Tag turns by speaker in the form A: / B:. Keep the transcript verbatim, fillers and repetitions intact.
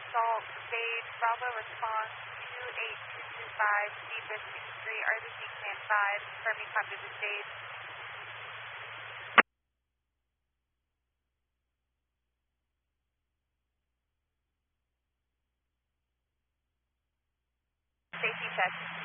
A: assault stage. Bravo response two eight two two five, Zebra six three, R B C command five, confirming copy of the stage. Safety check.